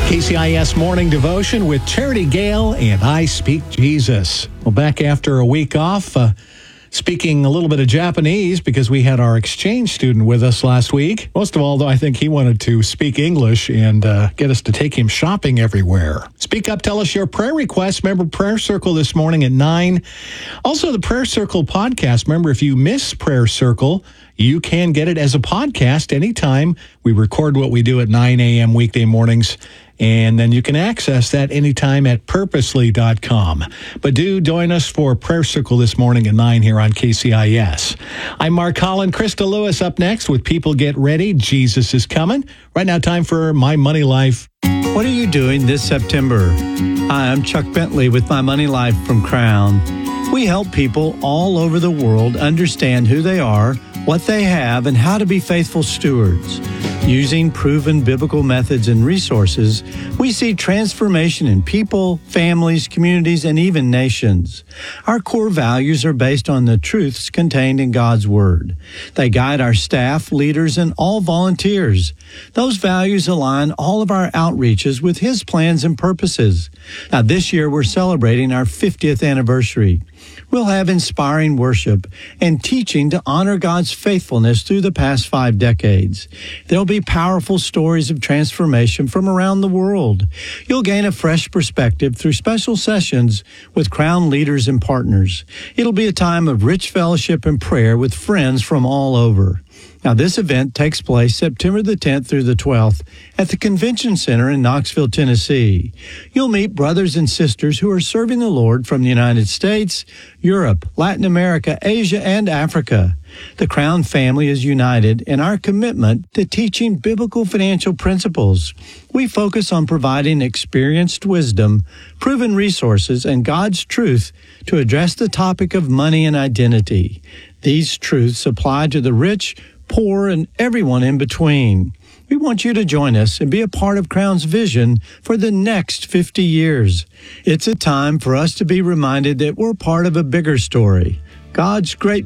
KCIS Morning Devotion with Charity Gale and I Speak Jesus. Well, back after a week off, speaking a little bit of Japanese because we had our exchange student with us last week. Most of all, though, I think he wanted to speak English and get us to take him shopping everywhere. Speak up, tell us your prayer requests. Remember Prayer Circle this morning at 9. Also, the Prayer Circle podcast. Remember, if you miss Prayer Circle, you can get it as a podcast anytime. We record what we do at 9 a.m. weekday mornings, and then you can access that anytime at purposely.com. But do join us for Prayer Circle this morning at 9 here on KCIS. I'm Mark Holland. Krista Lewis up next with People Get Ready. Jesus is coming. Right now, time for My Money Life. What are you doing this September? Hi, I'm Chuck Bentley with My Money Life from Crown. We help people all over the world understand who they are, what they have, and how to be faithful stewards. Using proven biblical methods and resources, we see transformation in people, families, communities, and even nations. Our core values are based on the truths contained in God's Word. They guide our staff, leaders, and all volunteers. Those values align all of our outreaches with His plans and purposes. Now, this year, we're celebrating our 50th anniversary. We'll have inspiring worship and teaching to honor God's faithfulness through the past 5 decades. There'll be powerful stories of transformation from around the world. You'll gain a fresh perspective through special sessions with Crown leaders and partners. It'll be a time of rich fellowship and prayer with friends from all over. Now, this event takes place September the 10th through the 12th at the Convention Center in Knoxville, Tennessee. You'll meet brothers and sisters who are serving the Lord from the United States, Europe, Latin America, Asia, and Africa. The Crown family is united in our commitment to teaching biblical financial principles. We focus on providing experienced wisdom, proven resources, and God's truth to address the topic of money and identity. These truths apply to the rich, poor, and everyone in between. We want you to join us and be a part of Crown's vision for the next 50 years. It's a time for us to be reminded that we're part of a bigger story. God's great